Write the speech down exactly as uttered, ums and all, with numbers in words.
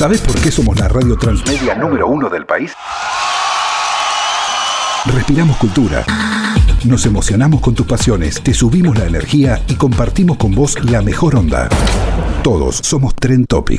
¿Sabés por qué somos la radio transmedia número uno del país? Respiramos cultura. Nos emocionamos con tus pasiones, te subimos la energía y compartimos con vos la mejor onda. Todos somos Trend Topic.